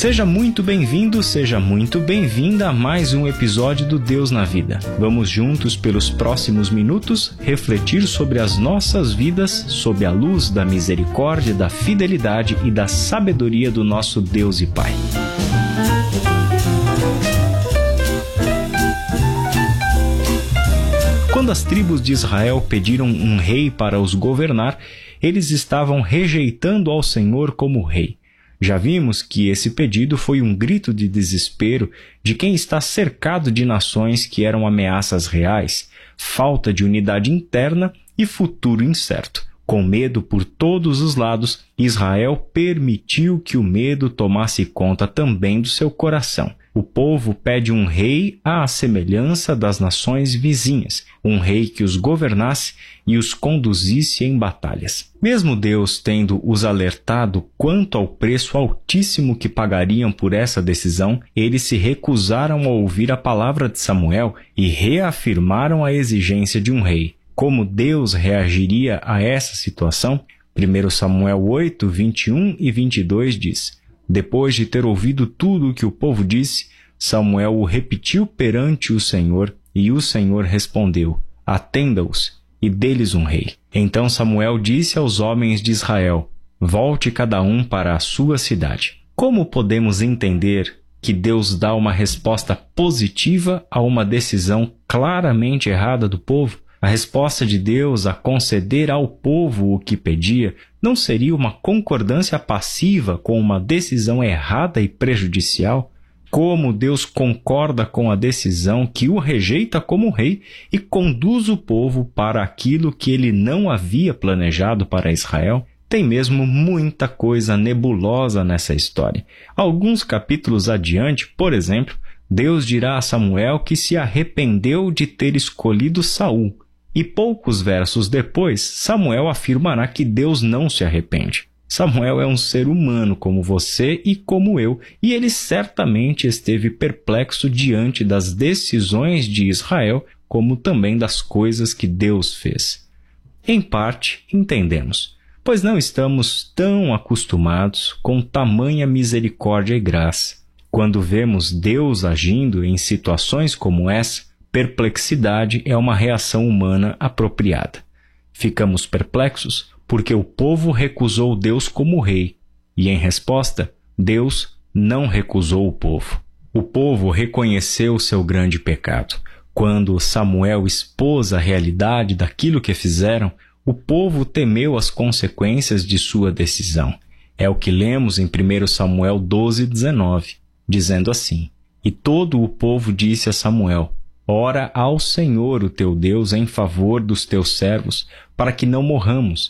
Seja muito bem-vindo, seja muito bem-vinda a mais um episódio do Deus na Vida. Vamos juntos, pelos próximos minutos, refletir sobre as nossas vidas sob a luz da misericórdia, da fidelidade e da sabedoria do nosso Deus e Pai. Quando as tribos de Israel pediram um rei para os governar, eles estavam rejeitando ao Senhor como rei. Já vimos que esse pedido foi um grito de desespero de quem está cercado de nações que eram ameaças reais, falta de unidade interna e futuro incerto. Com medo por todos os lados, Israel permitiu que o medo tomasse conta também do seu coração. O povo pede um rei à semelhança das nações vizinhas, um rei que os governasse e os conduzisse em batalhas. Mesmo Deus tendo os alertado quanto ao preço altíssimo que pagariam por essa decisão, eles se recusaram a ouvir a palavra de Samuel e reafirmaram a exigência de um rei. Como Deus reagiria a essa situação? 1 Samuel 8, 21 e 22 diz: Depois de ter ouvido tudo o que o povo disse, Samuel o repetiu perante o Senhor, e o Senhor respondeu: Atenda-os, e dê-lhes um rei. Então Samuel disse aos homens de Israel: Volte cada um para a sua cidade. Como podemos entender que Deus dá uma resposta positiva a uma decisão claramente errada do povo? A resposta de Deus a conceder ao povo o que pedia não seria uma concordância passiva com uma decisão errada e prejudicial? Como Deus concorda com a decisão que o rejeita como rei e conduz o povo para aquilo que ele não havia planejado para Israel? Tem mesmo muita coisa nebulosa nessa história. Alguns capítulos adiante, por exemplo, Deus dirá a Samuel que se arrependeu de ter escolhido Saul. E poucos versos depois, Samuel afirmará que Deus não se arrepende. Samuel é um ser humano como você e como eu, e ele certamente esteve perplexo diante das decisões de Israel, como também das coisas que Deus fez. Em parte, entendemos, pois não estamos tão acostumados com tamanha misericórdia e graça. Quando vemos Deus agindo em situações como essa, perplexidade é uma reação humana apropriada. Ficamos perplexos porque o povo recusou Deus como rei, e em resposta, Deus não recusou o povo. O povo reconheceu seu grande pecado. Quando Samuel expôs a realidade daquilo que fizeram, o povo temeu as consequências de sua decisão. É o que lemos em 1 Samuel 12, 19, dizendo assim: E todo o povo disse a Samuel: Ora ao Senhor, o teu Deus, em favor dos teus servos, para que não morramos,